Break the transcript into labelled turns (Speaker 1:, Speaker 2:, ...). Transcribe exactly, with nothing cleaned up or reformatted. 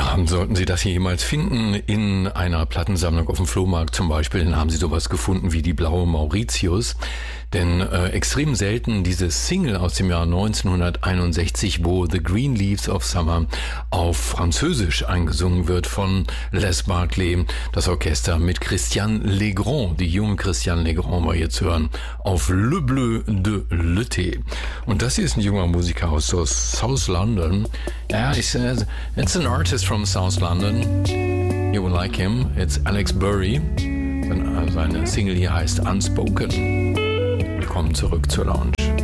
Speaker 1: Ja, sollten Sie das hier jemals finden, in einer Plattensammlung auf dem Flohmarkt zum Beispiel, dann haben Sie sowas gefunden wie die Blaue Mauritius. Denn äh, extrem selten diese Single aus dem Jahr neunzehnhunderteinundsechzig, wo The Green Leaves of Summer auf Französisch eingesungen wird von Les Barclay, das Orchester mit Christian Legrand. Die junge Christian Legrand war hier zu hören auf Le Bleu de l'Eté. Und das hier ist ein junger Musiker aus South London. Ja, ich, uh, it's an artist from South London. You will like him. It's Alex Burry. Seine Single hier heißt Unspoken. Willkommen zurück zur Lounge.